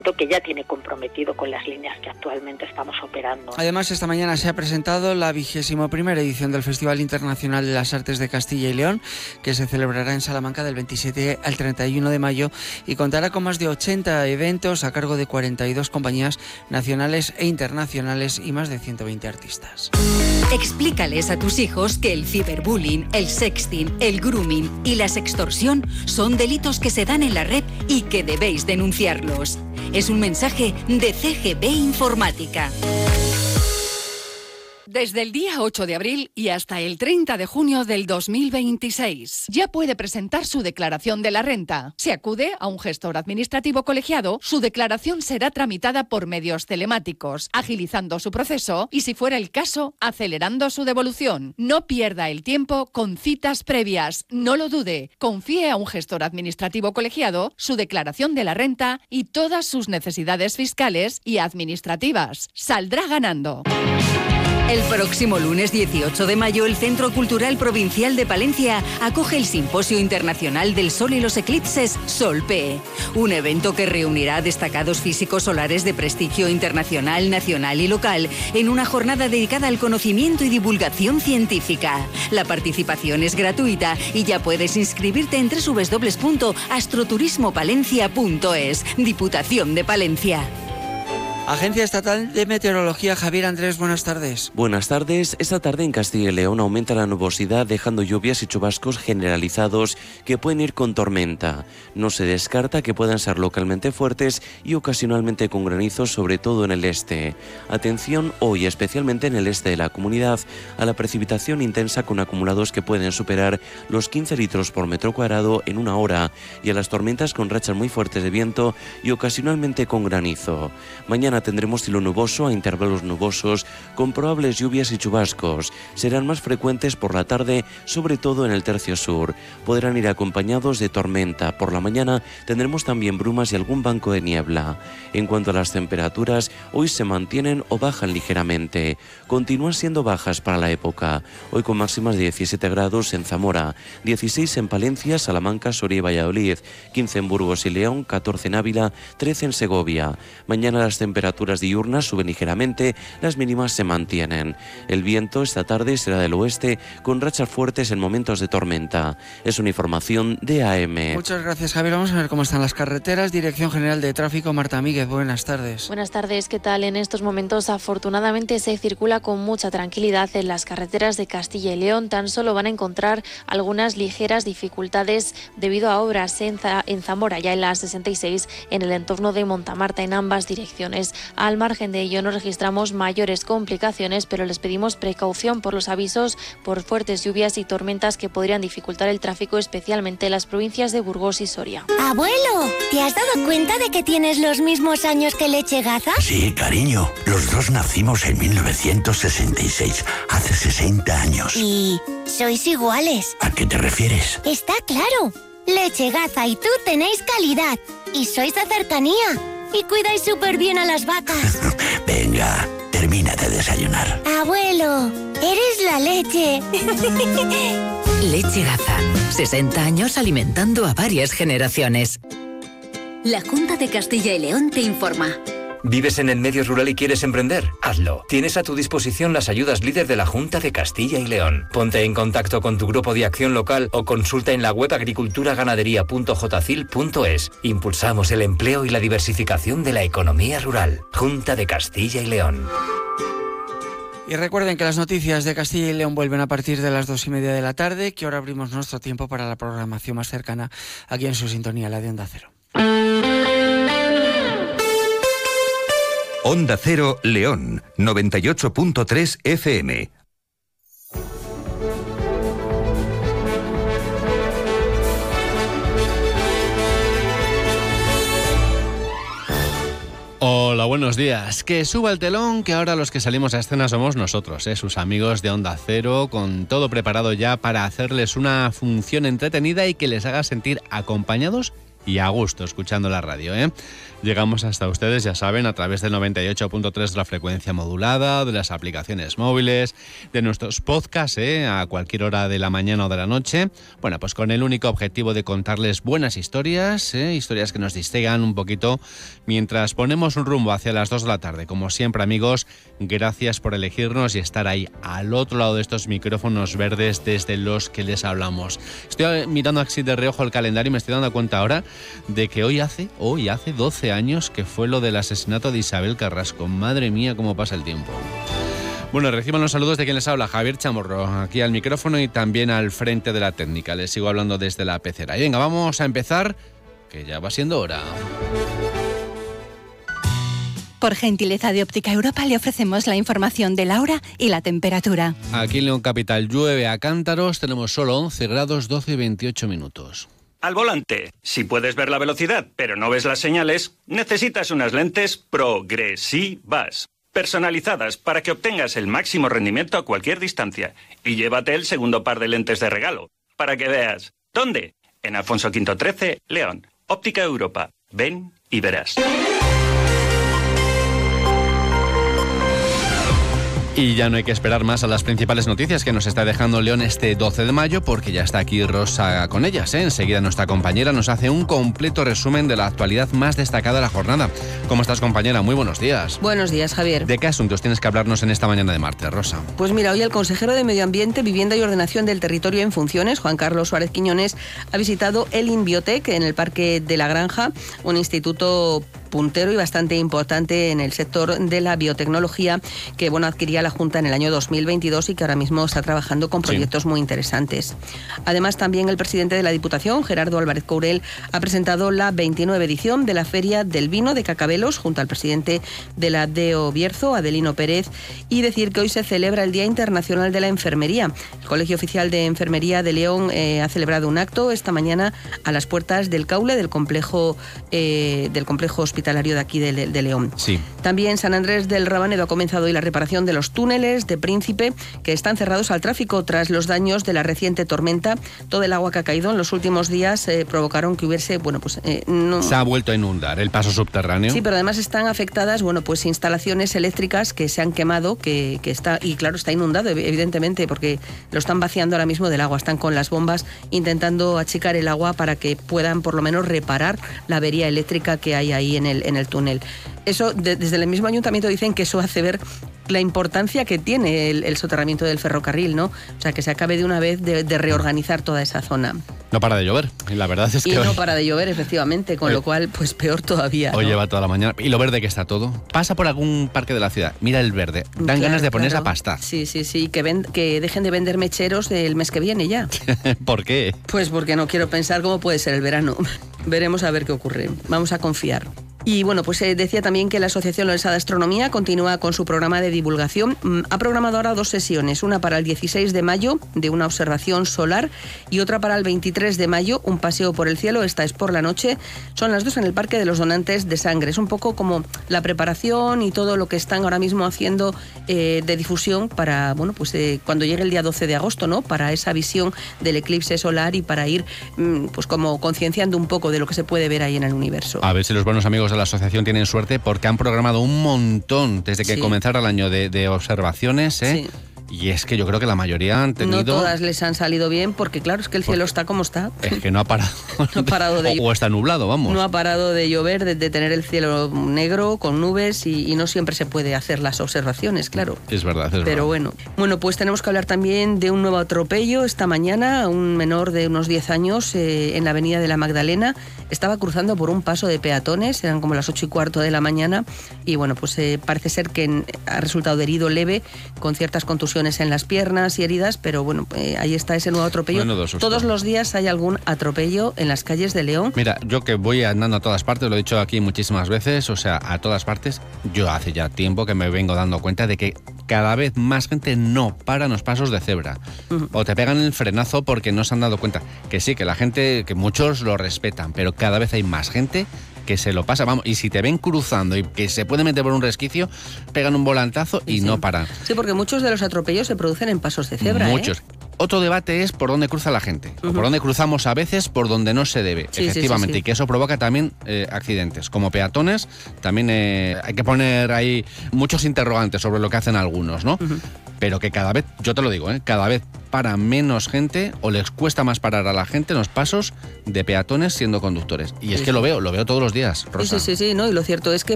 que ya tiene comprometido con las líneas que actualmente estamos operando. Además, esta mañana se ha presentado la 21ª edición del Festival Internacional de las Artes de Castilla y León, que se celebrará en Salamanca del 27 al 31 de mayo y contará con más de 80 eventos a cargo de 42 compañías nacionales e internacionales y más de 120 artistas. Explícales a tus hijos que el ciberbullying, el sexting, el grooming y la sextorsión son delitos que se dan en la red y que debéis denunciarlos. Es un mensaje de CGB Informática. Desde el día 8 de abril y hasta el 30 de junio del 2026. Ya puede presentar su declaración de la renta. Si acude a un gestor administrativo colegiado, su declaración será tramitada por medios telemáticos, agilizando su proceso y, si fuera el caso, acelerando su devolución. No pierda el tiempo con citas previas. No lo dude. Confíe a un gestor administrativo colegiado su declaración de la renta y todas sus necesidades fiscales y administrativas. Saldrá ganando. El próximo lunes 18 de mayo, el Centro Cultural Provincial de Palencia acoge el Simposio Internacional del Sol y los Eclipses SOLPE, un evento que reunirá a destacados físicos solares de prestigio internacional, nacional y local en una jornada dedicada al conocimiento y divulgación científica. La participación es gratuita y ya puedes inscribirte en www.astroturismopalencia.es, Diputación de Palencia. Agencia Estatal de Meteorología, Javier Andrés, buenas tardes. Buenas tardes. Esta tarde en Castilla y León aumenta la nubosidad, dejando lluvias y chubascos generalizados que pueden ir con tormenta. No se descarta que puedan ser localmente fuertes y ocasionalmente con granizo, sobre todo en el este. Atención hoy, especialmente en el este de la comunidad, a la precipitación intensa con acumulados que pueden superar los 15 litros por metro cuadrado en una hora y a las tormentas con rachas muy fuertes de viento y ocasionalmente con granizo. Mañana tendremos cielo nuboso a intervalos nubosos con probables lluvias y chubascos. Serán más frecuentes por la tarde, sobre todo en el tercio sur. Podrán ir acompañados de tormenta. Por la mañana tendremos también brumas y algún banco de niebla. En cuanto a las temperaturas, hoy se mantienen o bajan ligeramente. Continúan siendo bajas para la época. Hoy con máximas de 17 grados en Zamora, 16 en Palencia, Salamanca, Soria y Valladolid, 15 en Burgos y León, 14 en Ávila, 13 en Segovia. Mañana las temperaturas diurnas suben ligeramente, las mínimas se mantienen. El viento esta tarde será del oeste con rachas fuertes en momentos de tormenta. Es una información de AM. Muchas gracias, Javier. Vamos a ver cómo están las carreteras. Dirección General de Tráfico, Marta Míguez, buenas tardes. Buenas tardes, ¿qué tal? En estos momentos afortunadamente se circula con mucha tranquilidad en las carreteras de Castilla y León. Tan solo van a encontrar algunas ligeras dificultades debido a obras en Zamora, ya en la 66, en el entorno de Montamarta, en ambas direcciones. Al margen de ello no registramos mayores complicaciones, pero les pedimos precaución por los avisos por fuertes lluvias y tormentas que podrían dificultar el tráfico, especialmente en las provincias de Burgos y Soria. Abuelo, ¿te has dado cuenta de que tienes los mismos años que Lechegaza? Sí, cariño, los dos nacimos en 1966, hace 60 años. ¿Y sois iguales? ¿A qué te refieres? Está claro, Lechegaza y tú tenéis calidad y sois de cercanía. Y cuidáis súper bien a las vacas. Venga, termina de desayunar. Abuelo, eres la leche. Lechegaza, 60 años alimentando a varias generaciones. La Junta de Castilla y León te informa. ¿Vives en el medio rural y quieres emprender? Hazlo. Tienes a tu disposición las ayudas líder de la Junta de Castilla y León. Ponte en contacto con tu grupo de acción local o consulta en la web agriculturaganadería.jcil.es. Impulsamos el empleo y la diversificación de la economía rural. Junta de Castilla y León. Y recuerden que las noticias de Castilla y León vuelven a partir de las 2:30 de la tarde, que ahora abrimos nuestro tiempo para la programación más cercana aquí en su sintonía, la de Onda Cero. Onda Cero León, 98.3 FM. Hola, buenos días. Que suba el telón, que ahora los que salimos a escena somos nosotros, sus amigos de Onda Cero, con todo preparado ya para hacerles una función entretenida y que les haga sentir acompañados y a gusto escuchando la radio, Llegamos hasta ustedes, ya saben, a través del 98.3 de la frecuencia modulada, de las aplicaciones móviles, de nuestros podcasts, a cualquier hora de la mañana o de la noche. Bueno, pues con el único objetivo de contarles buenas historias, historias que nos distraigan un poquito, mientras ponemos un rumbo hacia las 2 de la tarde. Como siempre, amigos, gracias por elegirnos y estar ahí al otro lado de estos micrófonos verdes desde los que les hablamos. Estoy mirando así de reojo el calendario y me estoy dando cuenta ahora de que hoy hace 12 años que fue lo del asesinato de Isabel Carrasco. Madre mía, cómo pasa el tiempo. Bueno, reciban los saludos de quien les habla, Javier Chamorro, aquí al micrófono y también al frente de la técnica. Les sigo hablando desde la pecera. Y venga, vamos a empezar, que ya va siendo hora. Por gentileza de Óptica Europa le ofrecemos la información de la hora y la temperatura. Aquí en León Capital llueve a cántaros, tenemos solo 11 grados, 12 y 28 minutos. Al volante, si puedes ver la velocidad pero no ves las señales, necesitas unas lentes progresivas, personalizadas para que obtengas el máximo rendimiento a cualquier distancia. Y llévate el segundo par de lentes de regalo, para que veas. ¿Dónde? En Alfonso V 13, León. Óptica Europa. Ven y verás. Y ya no hay que esperar más a las principales noticias que nos está dejando León este 12 de mayo, porque ya está aquí Rosa con ellas. Enseguida nuestra compañera nos hace un completo resumen de la actualidad más destacada de la jornada. ¿Cómo estás, compañera? Muy buenos días. Buenos días, Javier. ¿De qué asuntos tienes que hablarnos en esta mañana de martes, Rosa? Pues mira, hoy el consejero de Medio Ambiente, Vivienda y Ordenación del Territorio en funciones, Juan Carlos Suárez Quiñones, ha visitado el Inbiotec en el Parque de la Granja, un instituto puntero y bastante importante en el sector de la biotecnología que adquiría la Junta en el año 2022 y que ahora mismo está trabajando con proyectos muy interesantes. Además, también el presidente de la Diputación, Gerardo Álvarez Courel, ha presentado la 29 edición de la Feria del Vino de Cacabelos junto al presidente de la DEO Bierzo, Adelino Pérez, y decir que hoy se celebra el Día Internacional de la Enfermería. El Colegio Oficial de Enfermería de León ha celebrado un acto esta mañana a las puertas del Caule del complejo hospitalario de aquí de León. Sí. También San Andrés del Rabanedo ha comenzado hoy la reparación de los túneles de Príncipe que están cerrados al tráfico tras los daños de la reciente tormenta. Todo el agua que ha caído en los últimos días provocaron que hubiese, Se ha vuelto a inundar el paso subterráneo. Sí, pero además están afectadas, instalaciones eléctricas que se han quemado, está inundado, evidentemente, porque lo están vaciando ahora mismo del agua. Están con las bombas intentando achicar el agua para que puedan por lo menos reparar la avería eléctrica que hay ahí en el túnel. Eso, desde el mismo ayuntamiento dicen que eso hace ver la importancia que tiene el soterramiento del ferrocarril, ¿no? O sea, que se acabe de una vez de reorganizar toda esa zona. No para de llover, y la verdad es que no para de llover, efectivamente, con lo cual, pues peor todavía, ¿no? Hoy lleva toda la mañana. Y lo verde que está todo. Pasa por algún parque de la ciudad, mira el verde. Dan ganas de ponerse a pastar. Sí, que dejen de vender mecheros el mes que viene ya. ¿Por qué? Pues porque no quiero pensar cómo puede ser el verano. Veremos a ver qué ocurre. Vamos a confiar. Y decía también que la Asociación Leonesa de Astronomía continúa con su programa de divulgación. Ha programado ahora 2 sesiones, una para el 16 de mayo de una observación solar y otra para el 23 de mayo, un paseo por el cielo. Esta es por la noche. Son las 2 en el Parque de los Donantes de Sangre. Es un poco como la preparación y todo lo que están ahora mismo haciendo de difusión para, cuando llegue el día 12 de agosto, ¿no? Para esa visión del eclipse solar y para ir, como concienciando un poco de lo que se puede ver ahí en el universo. A ver si los buenos amigos de la asociación tienen suerte porque han programado un montón desde que comenzara el año de observaciones, Sí. Y es que yo creo que la mayoría han tenido... No todas les han salido bien porque claro, es que el cielo está como está. Es que no ha parado. No ha parado de... o está nublado, vamos. No ha parado de llover, de tener el cielo negro con nubes y no siempre se puede hacer las observaciones, claro. Es verdad, Pero verdad. Bueno, pues tenemos que hablar también de un nuevo atropello. Esta mañana un menor de unos 10 años en la avenida de la Magdalena estaba cruzando por un paso de peatones, eran como las 8:15 de la mañana y parece ser que ha resultado herido leve con ciertas contusiones en las piernas y heridas, pero ahí está ese nuevo atropello. Todos los días hay algún atropello en las calles de León. Mira, yo que voy andando a todas partes, lo he dicho aquí muchísimas veces, a todas partes, yo hace ya tiempo que me vengo dando cuenta de que cada vez más gente no para en los pasos de cebra. O te pegan el frenazo porque no se han dado cuenta. Que sí, que la gente, que muchos lo respetan, pero cada vez hay más gente que se lo pasa, y si te ven cruzando y que se puede meter por un resquicio, pegan un volantazo y no paran. Sí, porque muchos de los atropellos se producen en pasos de cebra. Muchos. Otro debate es por dónde cruza la gente, o por dónde cruzamos a veces por donde no se debe, efectivamente, y que eso provoca también accidentes. Como peatones, también hay que poner ahí muchos interrogantes sobre lo que hacen algunos, ¿no? Pero que cada vez, yo te lo digo, cada vez para menos gente o les cuesta más parar a la gente en los pasos de peatones siendo conductores. Y es que lo veo todos los días, Rosa. Sí, ¿no? Y lo cierto es que